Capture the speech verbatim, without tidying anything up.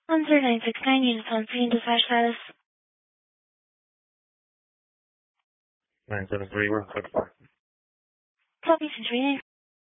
one zero nine six nine units on scene, dispatch status. nine seven three, we're code four. Copy, Century